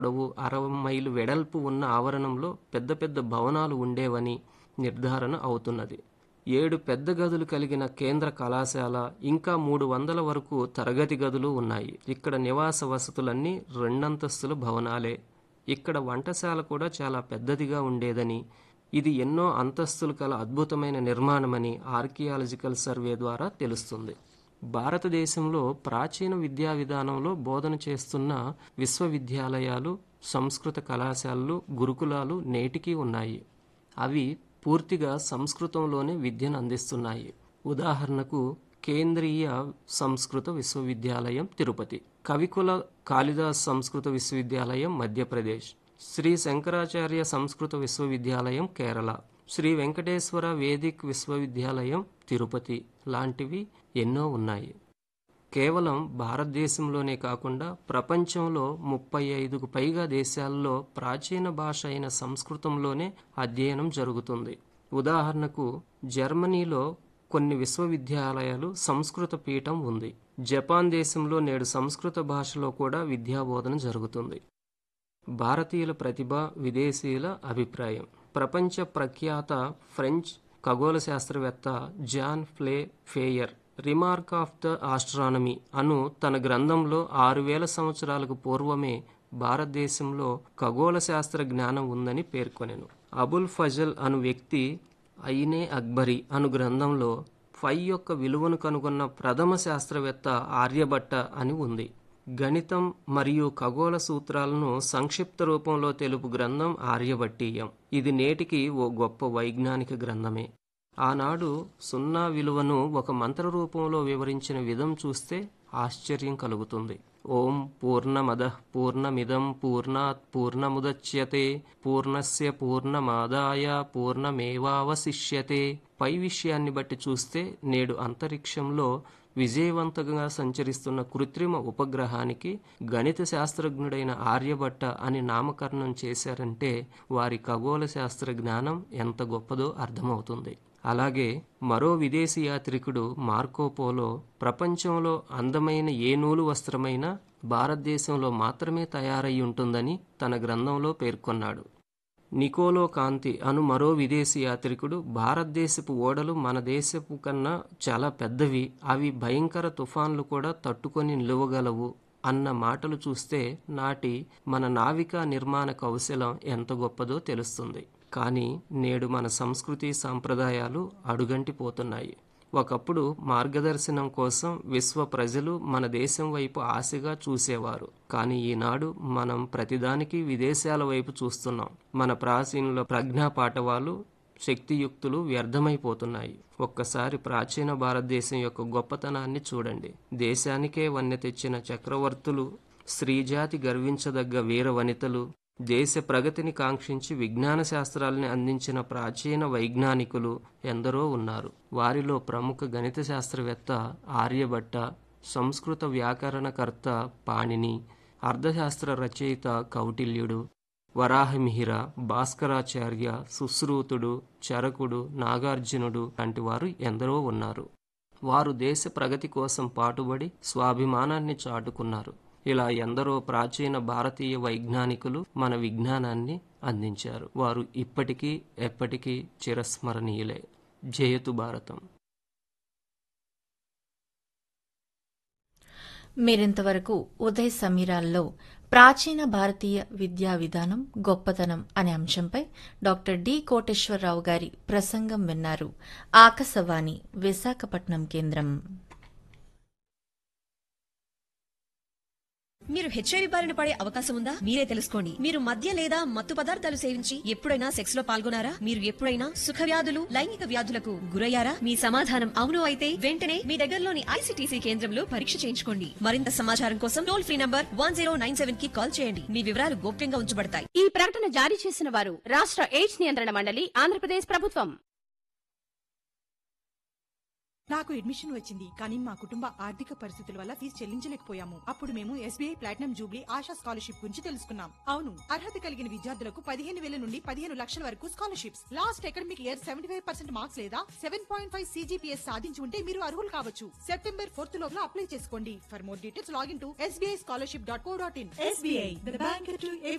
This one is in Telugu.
పొడవు 60 మైలు వెడల్పు ఉన్న ఆవరణంలో పెద్ద పెద్ద భవనాలు ఉండేవని నిర్ధారణ అవుతున్నది. 7 పెద్ద గదులు కలిగిన కేంద్ర కళాశాల, ఇంకా 300 వరకు తరగతి గదులు ఉన్నాయి. ఇక్కడ నివాస వసతులన్నీ 2 అంతస్తుల భవనాలే. ఇక్కడ వంటశాల కూడా చాలా పెద్దదిగా ఉండేదని, ఇది ఎన్నో అంతస్తులు కల అద్భుతమైన నిర్మాణమని ఆర్కియాలజికల్ సర్వే ద్వారా తెలుస్తుంది. భారతదేశంలో ప్రాచీన విద్యా విధానంలో బోధన చేస్తున్న విశ్వవిద్యాలయాలు, సంస్కృత కళాశాలలు, గురుకులాలు నేటికీ ఉన్నాయి. అవి పూర్తిగా సంస్కృతంలోనే విద్యను అందిస్తున్నాయి. ఉదాహరణకు కేంద్రీయ సంస్కృత విశ్వవిద్యాలయం తిరుపతి, కవికుల కాళిదాస్ సంస్కృత విశ్వవిద్యాలయం మధ్యప్రదేశ్, శ్రీ శంకరాచార్య సంస్కృత విశ్వవిద్యాలయం కేరళ, శ్రీ వెంకటేశ్వర వేదిక్ విశ్వవిద్యాలయం తిరుపతి లాంటివి ఎన్నో ఉన్నాయి. కేవలం భారతదేశంలోనే కాకుండా ప్రపంచంలో 35కు పైగా దేశాల్లో ప్రాచీన భాష అయిన సంస్కృతంలోనే అధ్యయనం జరుగుతుంది. ఉదాహరణకు జర్మనీలో కొన్ని విశ్వవిద్యాలయాలు సంస్కృత పీఠం ఉంది. జపాన్ దేశంలో నేడు సంస్కృత భాషలో కూడా విద్యాబోధన జరుగుతుంది. భారతీయుల ప్రతిభ, విదేశీయుల అభిప్రాయం. ప్రపంచ ప్రఖ్యాత ఫ్రెంచ్ ఖగోళ శాస్త్రవేత్త John ఫ్లే ఫేయర్ remark of the astronomy అను తన గ్రంథంలో 6000 సంవత్సరాలకు పూర్వమే భారతదేశంలో ఖగోళ శాస్త్ర జ్ఞానం ఉందని పేర్కొనెను. అబుల్ ఫజల్ అను వ్యక్తి ఐనే అక్బరి అను గ్రంథంలో ఫై యొక్క విలువను కనుగొన్న ప్రథమ శాస్త్రవేత్త ఆర్యభట్ట అని ఉంది. గణితం మరియు ఖగోళ సూత్రాలను సంక్షిప్త రూపంలో తెలుపు గ్రంథం ఆర్యభట్టీయం. ఇది నేటికి ఓ గొప్ప వైజ్ఞానిక గ్రంథమే. ఆనాడు సున్నా విలువను ఒక మంత్ర రూపంలో వివరించిన విధం చూస్తే ఆశ్చర్యం కలుగుతుంది. ఓం పూర్ణమదః పూర్ణమిదం పూర్ణాత్ పూర్ణముదచ్యతే పూర్ణస్య పూర్ణమాదాయ పూర్ణమేవావశిష్యతే. పై విషయాన్ని బట్టి చూస్తే నేడు అంతరిక్షంలో విజయవంతంగా సంచరిస్తున్న కృత్రిమ ఉపగ్రహానికి గణిత శాస్త్రజ్ఞుడైన ఆర్యభట్ట అని నామకరణం చేశారంటే వారి ఖగోళ శాస్త్ర జ్ఞానం ఎంత గొప్పదో అర్థమవుతుంది. అలాగే మరో విదేశీ యాత్రికుడు మార్కోపోలో ప్రపంచంలో అందమైన ఏ నూలు వస్త్రమైనా భారతదేశంలో మాత్రమే తయారై ఉంటుందని తన గ్రంథంలో పేర్కొన్నాడు. నికోలో కాంతి అను మరో విదేశీ యాత్రికుడు భారతదేశపు ఓడలు మన దేశపు కన్నా చాలా పెద్దవి, అవి భయంకర తుఫాన్లు కూడా తట్టుకొని నిలవగలవు అన్న మాటలు చూస్తే నాటి మన నావికా నిర్మాణ కౌశలం ఎంత గొప్పదో తెలుస్తుంది. కానీ నేడు మన సంస్కృతి సాంప్రదాయాలు అడుగంటిపోతున్నాయి. ఒకప్పుడు మార్గదర్శనం కోసం విశ్వ ప్రజలు మన దేశం వైపు ఆశగా చూసేవారు. కానీ ఈనాడు మనం ప్రతిదానికి విదేశాల వైపు చూస్తున్నాం. మన ప్రాచీనుల ప్రజ్ఞా పాఠవాలు, శక్తియుక్తులు వ్యర్థమైపోతున్నాయి. ఒక్కసారి ప్రాచీన భారతదేశం యొక్క గొప్పతనాన్ని చూడండి. దేశానికే వన్నె తెచ్చిన చక్రవర్తులు, స్త్రీజాతి గర్వించదగ్గ వీర వనితలు, దేశ ప్రగతిని కాంక్షించి విజ్ఞాన శాస్త్రాలని అందించిన ప్రాచీన వైజ్ఞానికులు ఎందరో ఉన్నారు. వారిలో ప్రముఖ గణిత శాస్త్రవేత్త ఆర్యభట్ట, సంస్కృత వ్యాకరణకర్త పాణిని, అర్థశాస్త్ర రచయిత కౌటిల్యుడు, వరాహమిహిర, భాస్కరాచార్య, సుశ్రూతుడు, చరకుడు, నాగార్జునుడు లాంటి వారు ఎందరో ఉన్నారు. వారు దేశ ప్రగతి కోసం పాటుపడి స్వాభిమానాన్ని చాటుకున్నారు. ఇలా ఎందరో ప్రాచీన భారతీయ వైజ్ఞానికులు మన విజ్ఞానాన్ని అందించారు. వారు ఇప్పటికీ ఎప్పటికీ చిరస్మరణీయులే. జయతు భారతం. మీరింతవరకు ఉదయ్ సమీరాల్లో ప్రాచీన భారతీయ విద్యా విధానం గొప్పతనం అనే అంశంపై డాక్టర్ డి కోటేశ్వరరావు గారి ప్రసంగం విన్నారు. ఆకాశవాణి విశాఖపట్నం కేంద్రం. మీరు హెచ్ఐవి బారిన పడే అవకాశం ఉందా? మీరే తెలుసుకోండి. మీరు మద్య లేదా మత్తు పదార్థాలు సేవించి ఎప్పుడైనా సెక్స్ లో పాల్గొనారా? మీరు ఎప్పుడైనా సుఖ వ్యాధులు, లైంగిక వ్యాధులకు గురయ్యారా? మీ సమాధానం అవును అయితే వెంటనే మీ దగ్గరలోని ఐసిటిసి కేంద్రంలో పరీక్ష చేయించుకోండి. మరింత సమాచారం కోసం టోల్ ఫ్రీ నంబర్ 1097 కి కాల్ చేయండి. మీ వివరాలు గోప్యంగా ఉంచబడతాయి. ఈ ప్రకటన జారీ చేసిన వారు రాష్ట్ర ఎయిడ్స్ నియంత్రణ మండలి, ఆంధ్రప్రదేశ్ ప్రభుత్వం. నాకు అడ్మిషన్ వచ్చింది కానీ మా కుటుంబ ఆర్థిక పరిస్థితుల వల్ల ఫీజు చెల్లించలేకపోయాము. అప్పుడు మేము SBI platinum Jubilee ASHA scholarship గురించి తెలుసుకున్నాం. అవును, అర్హత కలిగిన విద్యార్థులకు 15,000 నుండి 15 లక్షల వరకు scholarships. Last academic year 75% marks లేదా 7.5 CGPS సాధించి ఉంటే మీరు అర్హులు కావచ్చు. సెప్టెంబర్ 4th లోపల అప్లై చేసుకోండి. For more details login to sbischolarship.co.in. SBI, the bank to